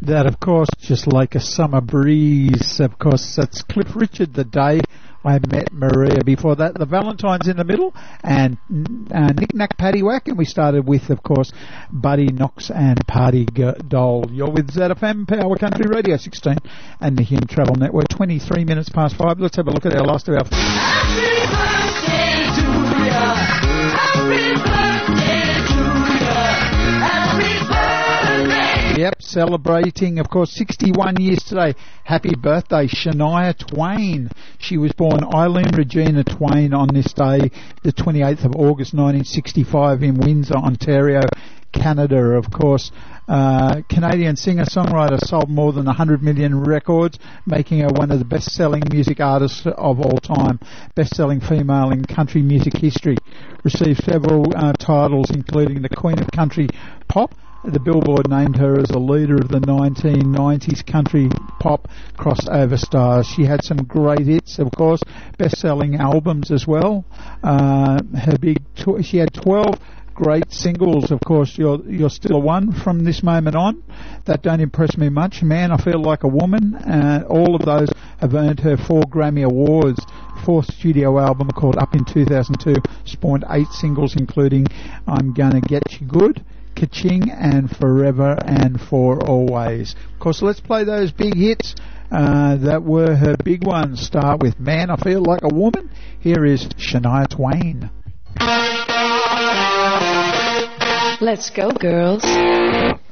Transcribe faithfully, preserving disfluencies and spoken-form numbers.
That, of course, just like a summer breeze. Of course, that's Cliff Richard, The Day I Met Maria. Before that, the Valentines in the middle, and uh, Knick Knack Paddywhack, and we started with, of course, Buddy Knox and Party G- Doll. You're with Z F M, Power Country Radio sixteen, and the Him Travel Network. twenty-three minutes past five. Let's have a look at our last of our... Happy birthday to ya. Happy birthday to ya. Happy birthday. Yep, celebrating, of course, sixty-one years today. Happy birthday, Shania Twain. She was born Eileen Regina Twain on this day, the twenty-eighth of August nineteen sixty-five in Windsor, Ontario, Canada. Of course, uh, Canadian singer-songwriter, sold more than one hundred million records, making her one of the best-selling music artists of all time. Best-selling female in country music history. Received several uh, titles, including the Queen of Country Pop. The Billboard named her as a leader of the nineteen nineties country pop crossover stars. She had some great hits, of course, best-selling albums as well. Uh, her big, tw- she had twelve great singles. Of course, you're you're still a one from this moment on. That don't impress me much. Man, I Feel Like a Woman. Uh, all of those have earned her four Grammy Awards. Fourth studio album called Up in two thousand two spawned eight singles, including I'm Gonna Get You Good, Ka-Ching, and Forever and For Always. Of course, let's play those big hits uh, that were her big ones. Start with Man, I Feel Like a Woman. Here is Shania Twain. Let's go, girls.